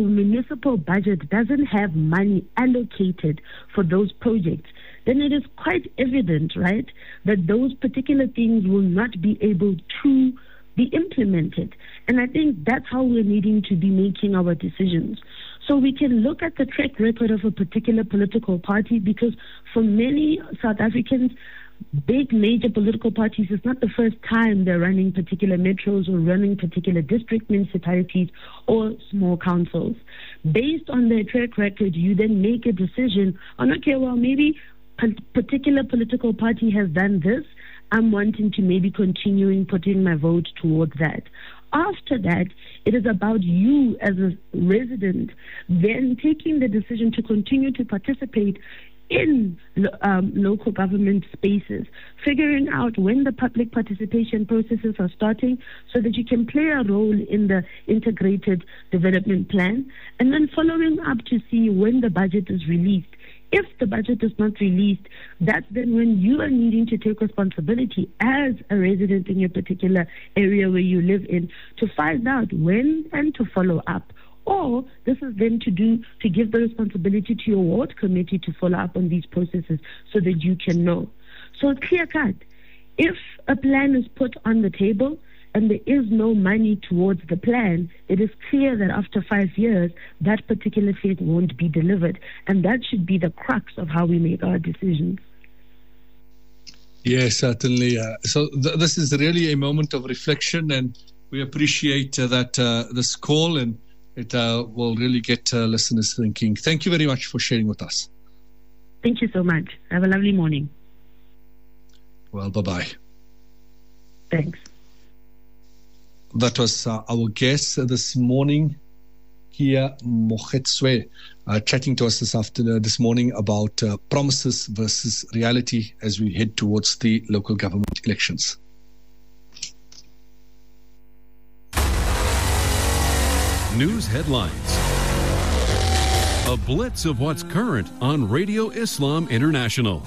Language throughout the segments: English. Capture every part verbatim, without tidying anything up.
municipal budget doesn't have money allocated for those projects, then it is quite evident, right, that those particular things will not be able to be implemented. And I think that's how we're needing to be making our decisions. So we can look at the track record of a particular political party, because for many South Africans, big major political parties, it's not the first time they're running particular metros or running particular district municipalities or small councils. Based on their track record, you then make a decision on, okay, well, maybe a particular political party has done this. I'm wanting to maybe continuing putting my vote towards that. After that, it is about you as a resident then taking the decision to continue to participate in um, local government spaces, figuring out when the public participation processes are starting so that you can play a role in the integrated development plan, and then following up to see when the budget is released. If the budget is not released, that's then when you are needing to take responsibility as a resident in your particular area where you live in to find out when and to follow up. Or this is then to do to give the responsibility to your ward committee to follow up on these processes so that you can know. So clear cut. If a plan is put on the table and there is no money towards the plan, it is clear that after five years, that particular thing won't be delivered. And that should be the crux of how we make our decisions. Yes, certainly. Uh, so th- this is really a moment of reflection, and we appreciate uh, that uh, this call, and it uh, will really get uh, listeners thinking. Thank you very much for sharing with us. Thank you so much. Have a lovely morning. Well, bye-bye. Thanks. That was uh, our guest uh, this morning, Kia Mogetswe, uh, chatting to us this afternoon, this morning about uh, promises versus reality as we head towards the local government elections. News headlines. A blitz of what's current on Radio Islam International.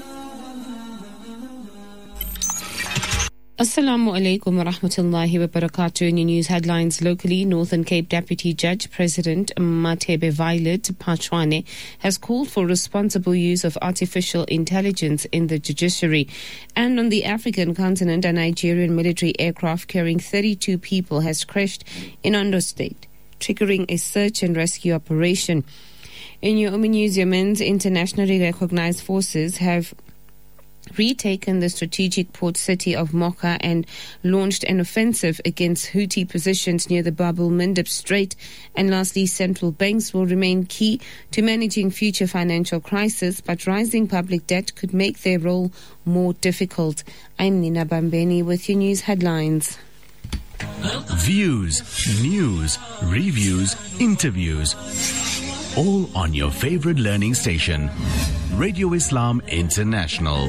Assalamu alaikum wa rahmatullahi wa barakatuh. In your news headlines locally, Northern Cape Deputy Judge President Mathebe Violet Pachwane has called for responsible use of artificial intelligence in the judiciary. And on the African continent, a Nigerian military aircraft carrying thirty-two people has crashed in Ondo State, triggering a search and rescue operation. In your Umi News, Yemen's internationally recognized forces have retaken the strategic port city of Mocha and launched an offensive against Houthi positions near the Bab el-Mandeb Strait. And lastly, central banks will remain key to managing future financial crisis, but rising public debt could make their role more difficult. I'm Nina Bambeni with your news headlines. Views, news, reviews, interviews, all on your favorite learning station, Radio Islam International.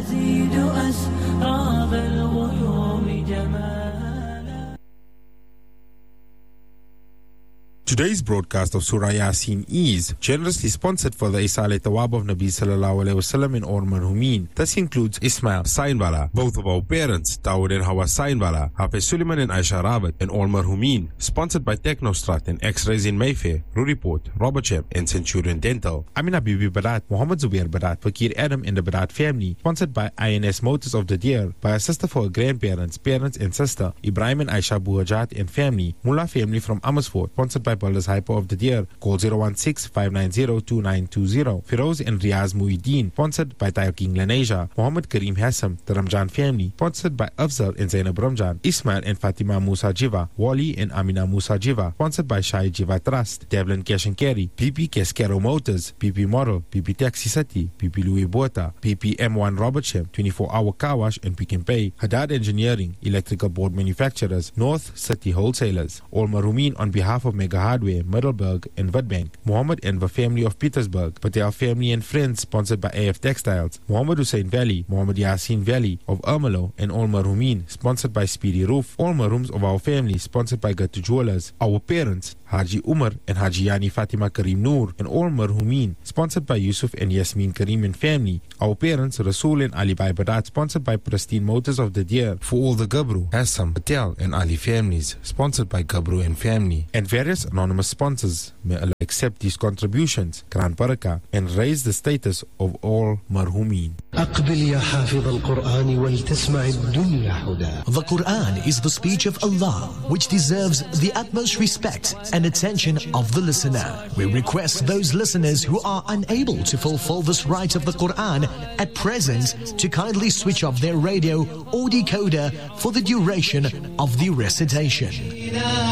Today's broadcast of Surah Yasin is generously sponsored for the Isale Tawab of Nabi Sallallahu Alaihi Wasallam in Orman Humin. This includes Ismail Sainbala, both of our parents, Dawood and Hawa Sainbala, Hafiz Suleiman and Aisha Rabat in Orman Humin. Sponsored by Technostrat and X-Rays in Mayfair, Ruriport, Robertsham and Centurion Dental. Amina Bibi Barat, Muhammad Zubair Barat, Fakir Adam and the Barat family. Sponsored by I N S Motors of the Deer, by a sister for her grandparents, parents and sister, Ibrahim and Aisha Buhajat and family. Mullah family from Amersfoort. Sponsored by Builders Hyper of the Deer. Call zero one six, five nine zero, two nine two zero. Firoz and Riaz Muhyiddin. Sponsored by Tire King Lenasia. Muhammad Kareem Hassam, the Ramjan family. Sponsored by Afzal and Zainab Ramjan. Ismail and Fatima Musa Jiva. Wali and Amina Musa Jiva. Sponsored by Shai Jiva Trust. Devlin Cash and Carry. P P Cascaro Motors. P P Model. P P Taxi City. P P Louis Bota. P P M one Robertsham. twenty-four hour car wash and Pick and Pay. Haddad Engineering. Electrical board manufacturers. North City Wholesalers. All Marumin on behalf of Mega Hardware, Middelburg and Witbank. Muhammad and the family of Petersburg. Patel family and friends, sponsored by A F Textiles. Muhammad Hussein Valley. Muhammad Yasin Valley of Ermelo and All Marumin, sponsored by Speedy Roof. All Marums of our family, sponsored by Gatu Jewelers. Our parents, Haji Umar and Haji Yani Fatima Karim Noor and All Marhumin, sponsored by Yusuf and Yasmin Karim and family. Our parents, Rasul and Ali Bai Badat, sponsored by Pristine Motors of the Deer. For all the Gabru, Hassam, Patel and Ali families, sponsored by Gabru and family. And various anonymous sponsors. May Allah accept these contributions, Quran Barakah, and raise the status of all marhumin. The Quran is the speech of Allah, which deserves the utmost respect and attention of the listener. We request those listeners who are unable to fulfill this right of the Quran at present to kindly switch off their radio or decoder for the duration of the recitation.